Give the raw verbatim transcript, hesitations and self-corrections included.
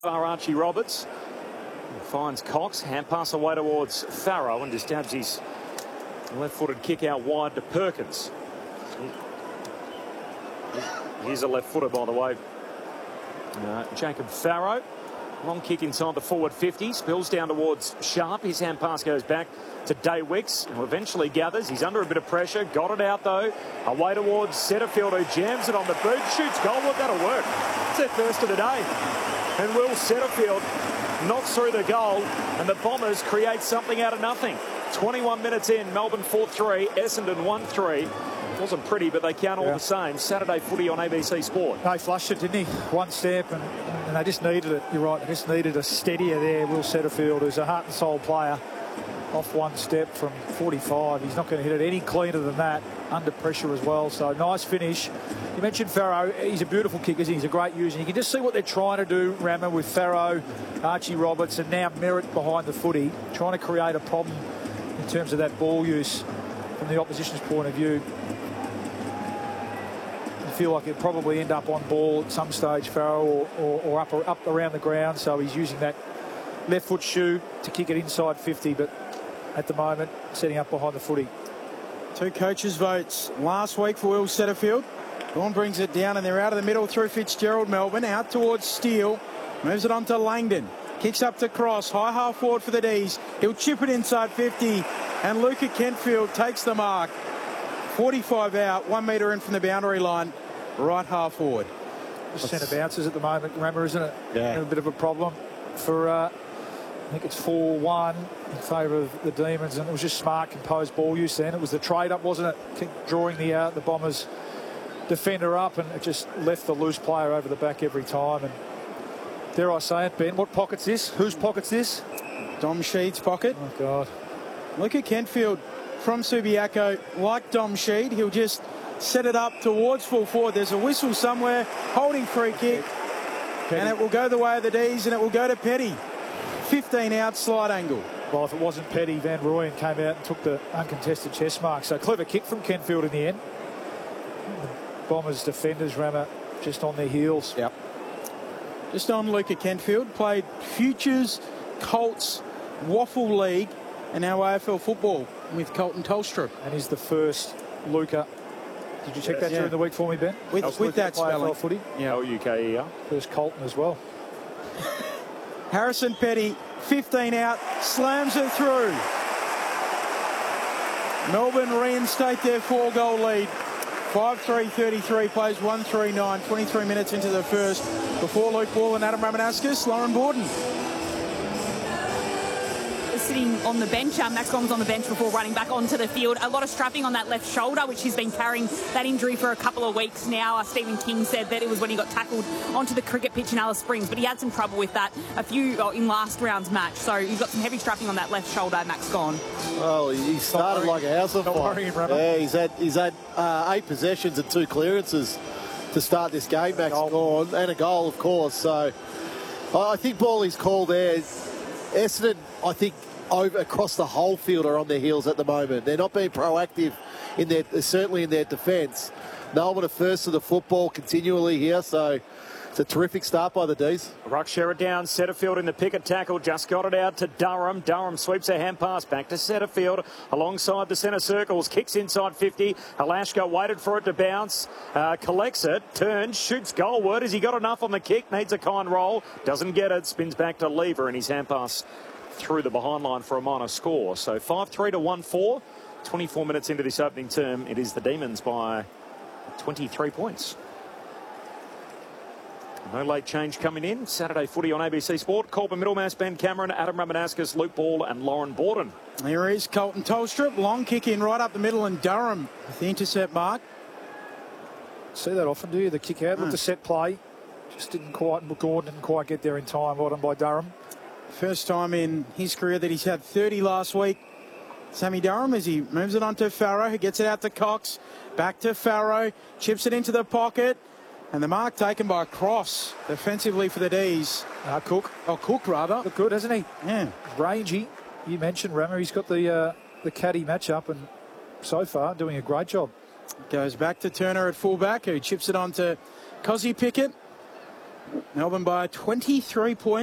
Archie Roberts finds Cox, hand pass away towards Farrow and just dabs his left-footed kick out wide to Perkins. Here's a left-footer, by the way. Uh, Jacob Farrow. Long kick inside the forward fifty. Spills down towards Sharp. His hand pass goes back to Daywicks, who eventually gathers. He's under a bit of pressure. Got it out, though. Away towards Setterfield, who jams it on the boot. Shoots goal. Well, that'll work. It's their first of the day. And Will Setterfield knocks through the goal, and the Bombers create something out of nothing. twenty-one minutes in, Melbourne four three, Essendon one three. Wasn't pretty, but they count all yeah. the same. Saturday footy on A B C Sport. No, he flushed it, didn't he? One step, and, and they just needed it. You're right, they just needed a steadier there. Will Setterfield, who's a heart and soul player, off one step from forty-five. He's not going to hit it any cleaner than that, under pressure as well. So nice finish. You mentioned Farrow. He's a beautiful kicker. He's a great user. You can just see what they're trying to do, Rammer, with Farrow, Archie Roberts, and now Merritt behind the footy, trying to create a problem in terms of that ball use from the opposition's point of view. I feel like he'll probably end up on ball at some stage, Farrow, or, or, or up or up around the ground. So he's using that left foot shoe to kick it inside fifty, but at the moment setting up behind the footy. Two coaches' votes last week for Will Setterfield. Vaughan brings it down, and they're out of the middle through Fitzgerald. Melbourne out towards Steele, moves it on to Langdon, kicks up to Cross, high half forward for the D's. He'll chip it inside fifty, and Luca Kentfield takes the mark. forty-five out, one metre in from the boundary line, right half forward. Just centre bounces at the moment, Rammer, isn't it? Yeah. A bit of a problem for, uh, I think it's four one in favour of the Demons, and it was just smart, composed ball use then. It was the trade-up, wasn't it? Drawing the, uh, the Bombers defender up, and it just left the loose player over the back every time. And dare I say it, Ben, what pocket's this? Whose pocket's this? Dom Sheed's pocket. Oh, God. Look at Kentfield from Subiaco, like Dom Sheed. He'll just set it up towards full forward. There's a whistle somewhere, holding free kick, Petty. And it will go the way of the D's, and it will go to Petty. fifteen out, slide angle. Well, if it wasn't Petty, Van Rooyen came out and took the uncontested chest mark. So clever kick from Kentfield in the end. The Bombers defenders, Rammer, just on their heels. Yep. Just on Luca Kentfield, played Futures, Colts, Waffle League, and now A F L football with Colton Tolstrup. And he's the first Luca. Did you check that yeah. during the week for me, Ben? With, with that spelling. Footy. Yeah, O U K E R. First Colton as well. Harrison Petty, fifteen out, slams it through. Melbourne reinstate their four-goal lead. five three thirty-three, plays one three nine, twenty-three minutes into the first. Before Luke Ball and Adam Ramanauskas, Lauren Borden. Sitting on the bench, um, Max Gawn was on the bench before running back onto the field. A lot of strapping on that left shoulder, which he's been carrying that injury for a couple of weeks now. Uh, Stephen King said that it was when he got tackled onto the cricket pitch in Alice Springs, but he had some trouble with that a few uh, in last round's match. So he's got some heavy strapping on that left shoulder, Max Gawn. Well, he started like a house on fire. Yeah, he's had he's had uh, eight possessions and two clearances to start this game, Max Gawn, and a goal, of course. So I think Ballie's call there. Essendon, I think, over across the whole field are on their heels at the moment. They're not being proactive in their, certainly in their defence. Melbourne are first to the football continually here, so it's a terrific start by the D's. Ruck share it down. Setterfield in the picket tackle. Just got it out to Durham. Durham sweeps a hand pass back to Setterfield alongside the centre circles. Kicks inside fifty. Halashka waited for it to bounce. Uh, collects it. Turns. Shoots goalward. Has he got enough on the kick? Needs a kind roll. Doesn't get it. Spins back to Lever, and his hand pass through the behind line for a minor score. So five three to one four. twenty-four minutes into this opening term. It is the Demons by twenty-three points. No late change coming in. Saturday footy on A B C Sport. Colby Middlemass, Ben Cameron, Adam Ramanauskas, Luke Ball and Lauren Borden. Here is Colton Tolstrup. Long kick in right up the middle, and Durham with the intercept mark. See that often, do you? The kick out, mm. looked a set play. Just didn't quite, Gordon didn't quite get there in time. Well done by Durham. First time in his career that he's had thirty last week. Sammy Durham, as he moves it on to Farrow, who gets it out to Cox. Back to Farrow, chips it into the pocket. And the mark taken by Cross, defensively for the D's. Uh, Cook. Oh, Cook, rather. Look good, hasn't he? Yeah. Rangy. You mentioned Rammer. He's got the uh, the caddy matchup, and so far doing a great job. Goes back to Turner at fullback, who chips it on to Cozzy Pickett. Melbourne by twenty-three points.